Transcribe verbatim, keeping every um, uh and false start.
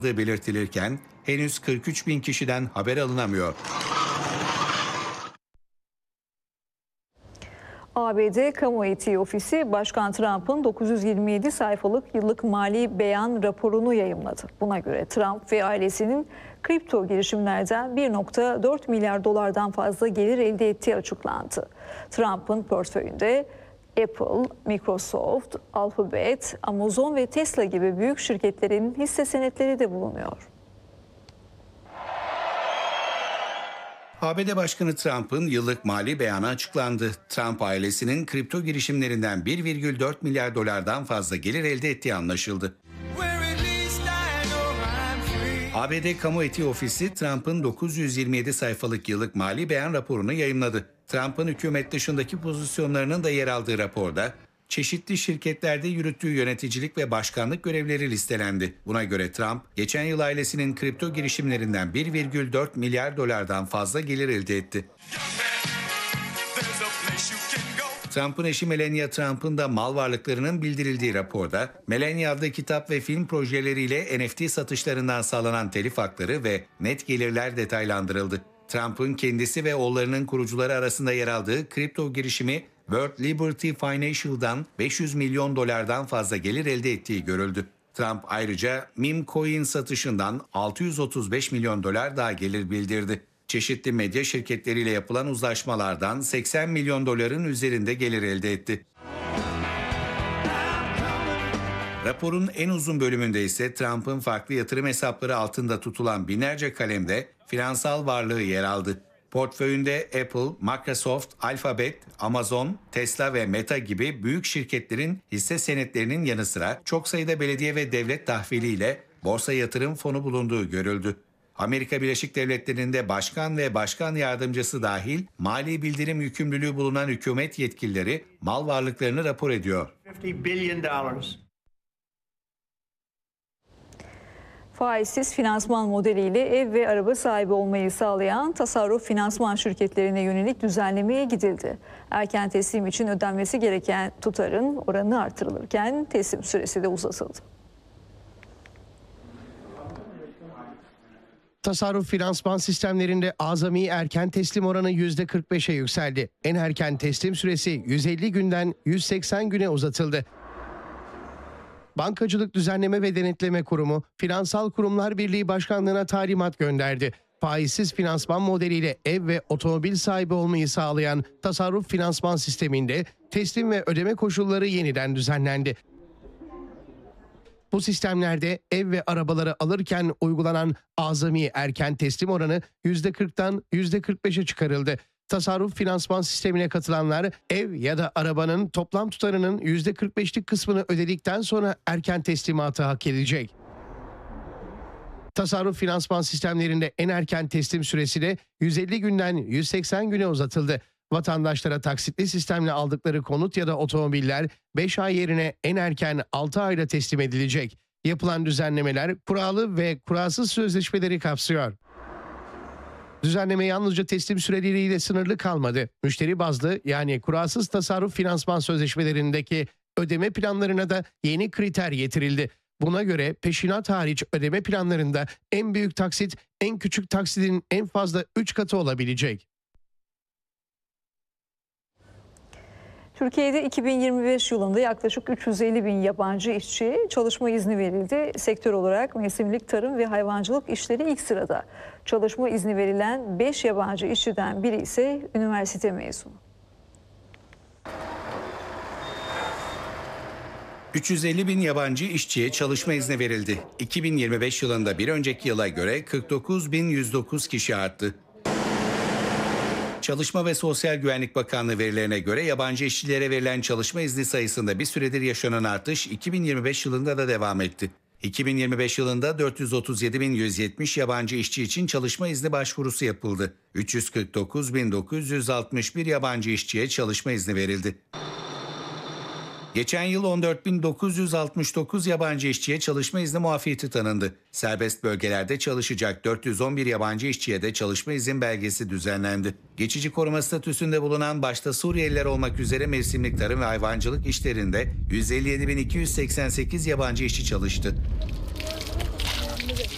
belirtilirken henüz kırk üç bin kişiden haber alınamıyor. A B D Kamu Etiği Ofisi, Başkan Trump'ın dokuz yüz yirmi yedi sayfalık yıllık mali beyan raporunu yayımladı. Buna göre Trump ve ailesinin kripto girişimlerden bir nokta dört milyar dolardan fazla gelir elde ettiği açıklandı. Trump'ın portföyünde Apple, Microsoft, Alphabet, Amazon ve Tesla gibi büyük şirketlerin hisse senetleri de bulunuyor. A B D Başkanı Trump'ın yıllık mali beyanı açıklandı. Trump ailesinin kripto girişimlerinden bir virgül dört milyar dolardan fazla gelir elde ettiği anlaşıldı. A B D Kamu Etiği Ofisi Trump'ın dokuz yüz yirmi yedi sayfalık yıllık mali beyan raporunu yayımladı. Trump'ın hükümet dışındaki pozisyonlarının da yer aldığı raporda çeşitli şirketlerde yürüttüğü yöneticilik ve başkanlık görevleri listelendi. Buna göre Trump, geçen yıl ailesinin kripto girişimlerinden bir virgül dört milyar dolardan fazla gelir elde etti. Trump'ın eşi Melania Trump'ın da mal varlıklarının bildirildiği raporda, Melania adlı kitap ve film projeleriyle N F T satışlarından sağlanan telif hakları ve net gelirler detaylandırıldı. Trump'ın kendisi ve oğullarının kurucuları arasında yer aldığı kripto girişimi World Liberty Financial'dan beş yüz milyon dolardan fazla gelir elde ettiği görüldü. Trump ayrıca meme coin satışından altı yüz otuz beş milyon dolar daha gelir bildirdi. Çeşitli medya şirketleriyle yapılan uzlaşmalardan seksen milyon doların üzerinde gelir elde etti. Raporun en uzun bölümünde ise Trump'ın farklı yatırım hesapları altında tutulan binlerce kalemde finansal varlığı yer aldı. Portföyünde Apple, Microsoft, Alphabet, Amazon, Tesla ve Meta gibi büyük şirketlerin hisse senetlerinin yanı sıra çok sayıda belediye ve devlet tahviliyle borsa yatırım fonu bulunduğu görüldü. Amerika Birleşik Devletleri'nde başkan ve başkan yardımcısı dahil mali bildirim yükümlülüğü bulunan hükümet yetkilileri mal varlıklarını rapor ediyor. Faizsiz finansman modeliyle ev ve araba sahibi olmayı sağlayan tasarruf finansman şirketlerine yönelik düzenlemeye gidildi. Erken teslim için ödenmesi gereken tutarın oranı artırılırken teslim süresi de uzatıldı. Tasarruf finansman sistemlerinde azami erken teslim oranı yüzde kırk beşe yükseldi. En erken teslim süresi yüz elli günden yüz seksen güne uzatıldı. Bankacılık Düzenleme ve Denetleme Kurumu, Finansal Kurumlar Birliği Başkanlığı'na talimat gönderdi. Faizsiz finansman modeliyle ev ve otomobil sahibi olmayı sağlayan tasarruf finansman sisteminde teslim ve ödeme koşulları yeniden düzenlendi. Bu sistemlerde ev ve arabaları alırken uygulanan azami erken teslim oranı yüzde kırktan yüzde kırk beşe çıkarıldı. Tasarruf finansman sistemine katılanlar ev ya da arabanın toplam tutarının yüzde kırk beşlik kısmını ödedikten sonra erken teslimatı hak edecek. Tasarruf finansman sistemlerinde en erken teslim süresi de yüz elli günden yüz seksen güne uzatıldı. Vatandaşlara taksitli sistemle aldıkları konut ya da otomobiller beş ay yerine en erken altı ayda teslim edilecek. Yapılan düzenlemeler kuralı ve kurasız sözleşmeleri kapsıyor. Düzenleme yalnızca teslim süreleriyle sınırlı kalmadı. Müşteri bazlı yani kurasız tasarruf finansman sözleşmelerindeki ödeme planlarına da yeni kriter getirildi. Buna göre peşinat hariç ödeme planlarında en büyük taksit en küçük taksidin en fazla üç katı olabilecek. Türkiye'de iki bin yirmi beş yılında yaklaşık üç yüz elli bin yabancı işçiye çalışma izni verildi. Sektör olarak mevsimlik tarım ve hayvancılık işleri ilk sırada. Çalışma izni verilen beş yabancı işçiden biri ise üniversite mezunu. üç yüz elli bin yabancı işçiye çalışma izni verildi. iki bin yirmi beş yılında bir önceki yıla göre kırk dokuz bin yüz dokuz kişi arttı. Çalışma ve Sosyal Güvenlik Bakanlığı verilerine göre yabancı işçilere verilen çalışma izni sayısında bir süredir yaşanan artış iki bin yirmi beş yılında da devam etti. iki bin yirmi beş yılında dört yüz otuz yedi bin yüz yetmiş yabancı işçi için çalışma izni başvurusu yapıldı. üç yüz kırk dokuz bin dokuz yüz altmış bir yabancı işçiye çalışma izni verildi. Geçen yıl on dört bin dokuz yüz altmış dokuz yabancı işçiye çalışma izni muafiyeti tanındı. Serbest bölgelerde çalışacak dört yüz on bir yabancı işçiye de çalışma izin belgesi düzenlendi. Geçici koruma statüsünde bulunan başta Suriyeliler olmak üzere mevsimlik tarım ve hayvancılık işlerinde yüz elli yedi bin iki yüz seksen sekiz yabancı işçi çalıştı.